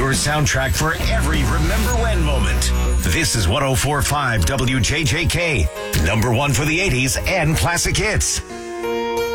your soundtrack for every Remember When moment. This is 104.5 WJJK, number one for the 80s and classic hits.